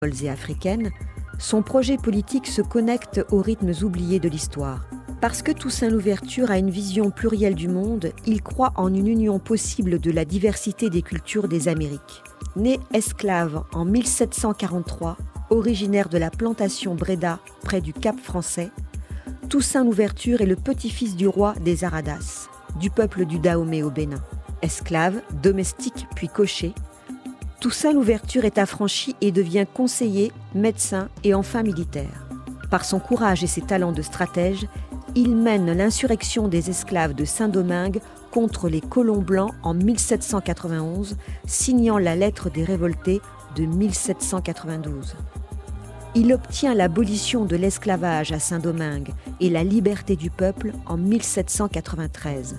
et africaines, son projet politique se connecte aux rythmes oubliés de l'histoire. Parce que Toussaint Louverture a une vision plurielle du monde, il croit en une union possible de la diversité des cultures des Amériques. Né esclave en 1743, originaire de la plantation Breda près du Cap Français, Toussaint Louverture est le petit-fils du roi des Aradas, du peuple du Dahomey au Bénin. Esclave, domestique puis cocher, Toussaint Louverture est affranchi et devient conseiller, médecin et enfin militaire. Par son courage et ses talents de stratège, il mène l'insurrection des esclaves de Saint-Domingue contre les colons blancs en 1791, signant la lettre des révoltés de 1792. Il obtient l'abolition de l'esclavage à Saint-Domingue et la liberté du peuple en 1793.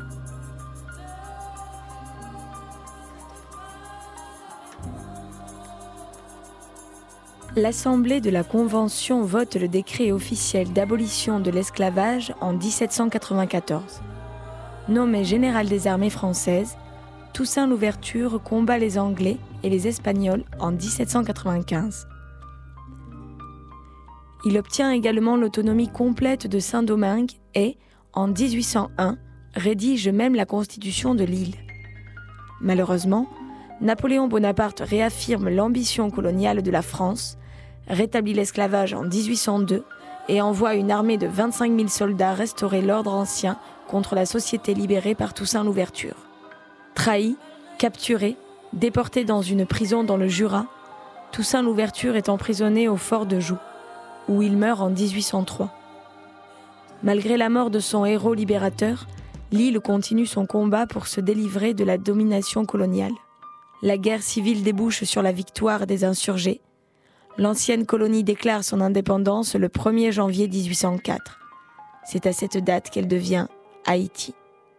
L'Assemblée de la Convention vote le décret officiel d'abolition de l'esclavage en 1794. Nommé général des armées françaises, Toussaint Louverture combat les Anglais et les Espagnols en 1795. Il obtient également l'autonomie complète de Saint-Domingue et, en 1801, rédige même la Constitution de l'île. Malheureusement, Napoléon Bonaparte réaffirme l'ambition coloniale de la France, rétablit l'esclavage en 1802 et envoie une armée de 25 000 soldats restaurer l'ordre ancien contre la société libérée par Toussaint Louverture. Trahi, capturé, déporté dans une prison dans le Jura, Toussaint Louverture est emprisonné au fort de Joux, où il meurt en 1803. Malgré la mort de son héros libérateur, l'île continue son combat pour se délivrer de la domination coloniale. La guerre civile débouche sur la victoire des insurgés. L'ancienne colonie déclare son indépendance le 1er janvier 1804. C'est à cette date qu'elle devient Haïti.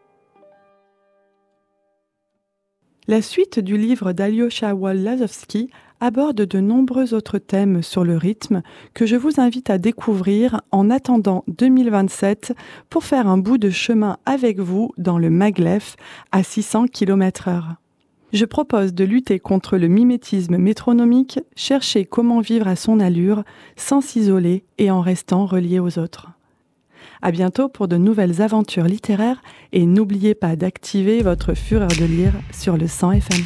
La suite du livre d'Alyosha Wol-Lazowski aborde de nombreux autres thèmes sur le rythme que je vous invite à découvrir en attendant 2027 pour faire un bout de chemin avec vous dans le Maglev à 600 km/h. Je propose de lutter contre le mimétisme métronomique, chercher comment vivre à son allure, sans s'isoler et en restant relié aux autres. À bientôt pour de nouvelles aventures littéraires et n'oubliez pas d'activer votre fureur de lire sur le 100 FM.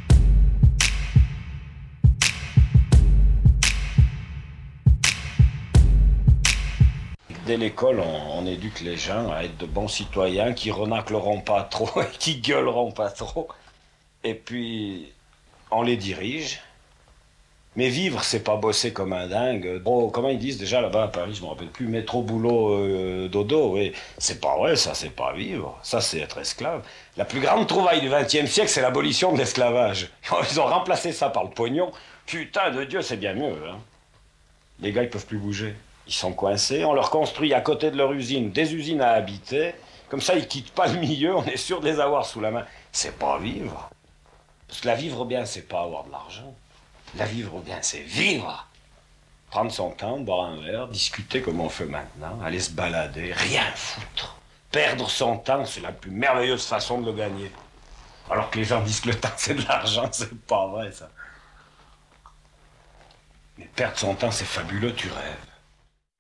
Dès l'école, on éduque les gens à être de bons citoyens qui renacleront pas trop et qui gueuleront pas trop. Et puis, on les dirige. Mais vivre, c'est pas bosser comme un dingue. Oh, comment ils disent déjà là-bas à Paris, je me rappelle plus, métro, boulot, dodo. Oui. C'est pas vrai, ça, c'est pas vivre. Ça, c'est être esclave. La plus grande trouvaille du XXe siècle, c'est l'abolition de l'esclavage. Ils ont remplacé ça par le pognon. Putain de Dieu, c'est bien mieux. Hein. Les gars, ils peuvent plus bouger. Ils sont coincés. On leur construit à côté de leur usine des usines à habiter. Comme ça, ils quittent pas le milieu. On est sûr de les avoir sous la main. C'est pas vivre. Parce que la vivre bien, c'est pas avoir de l'argent. La vivre bien, c'est vivre. Prendre son temps, boire un verre, discuter comme on fait maintenant, aller se balader, rien foutre. Perdre son temps, c'est la plus merveilleuse façon de le gagner. Alors que les gens disent que le temps, c'est de l'argent, c'est pas vrai, ça. Mais perdre son temps, c'est fabuleux, tu rêves.